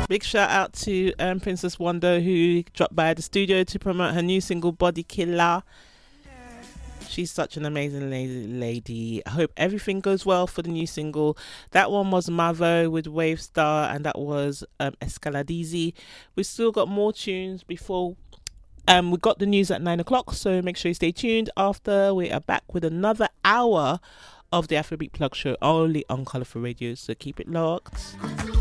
Big shout out to Princess Wanda, who dropped by the studio to promote her new single Body Killer. She's such an amazing lady. I hope everything goes well for the new single. That one was Mavo with Wave Star, and that was Escaladizi. We've still got more tunes before we got the news at 9 o'clock, so make sure you stay tuned. After, we are back with another hour of the Afrobeat Plug Show, only on Colourful Radio, so keep it locked.